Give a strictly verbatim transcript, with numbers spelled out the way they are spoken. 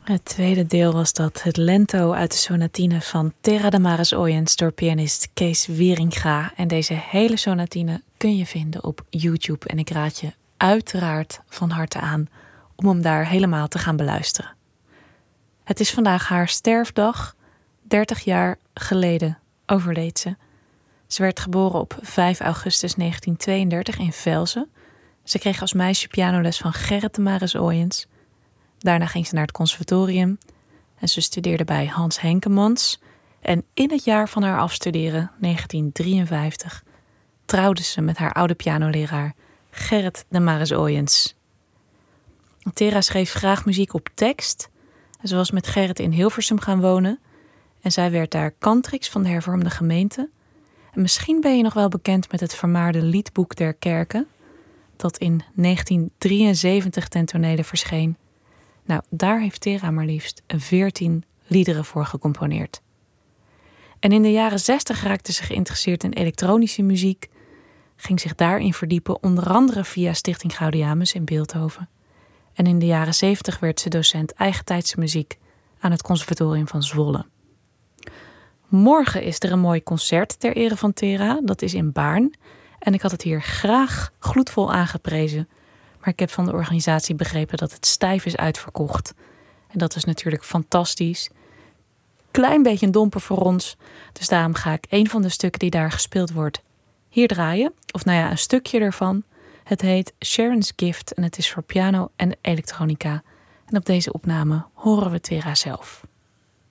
Het tweede deel was dat, het lento uit de sonatine van Tera de Maris Oyens door pianist Kees Wieringa. En deze hele sonatine kun je vinden op YouTube. En ik raad je uiteraard van harte aan om hem daar helemaal te gaan beluisteren. Het is vandaag haar sterfdag. dertig jaar geleden overleed ze. Ze werd geboren op vijf augustus negentien tweeëndertig in Velzen. Ze kreeg als meisje pianoles van Gerrit de Maris Oyens. Daarna ging ze naar het conservatorium en ze studeerde bij Hans Henkemans. En in het jaar van haar afstuderen, negentien drieënvijftig, trouwde ze met haar oude pianoleraar Gerrit de Maris Oyens. Tera schreef graag muziek op tekst. Ze was met Gerrit in Hilversum gaan wonen en zij werd daar kantrix van de hervormde gemeente. En misschien ben je nog wel bekend met het vermaarde Liedboek der Kerken, dat in negentien drieënzeventig ten tonele verscheen. Nou, daar heeft Tera maar liefst veertien liederen voor gecomponeerd. En in de jaren zestig raakte ze geïnteresseerd in elektronische muziek, ging zich daarin verdiepen, onder andere via Stichting Gaudiamus in Bilthoven. En in de jaren zeventig werd ze docent eigentijdse muziek aan het Conservatorium van Zwolle. Morgen is er een mooi concert ter ere van Tera, dat is in Baarn. En ik had het hier graag gloedvol aangeprezen. Maar ik heb van de organisatie begrepen dat het stijf is uitverkocht. En dat is natuurlijk fantastisch. Klein beetje een domper voor ons. Dus daarom ga ik een van de stukken die daar gespeeld wordt hier draaien. Of nou ja, een stukje ervan. Het heet Sharon's Gift en het is voor piano en elektronica. En op deze opname horen we Tera zelf.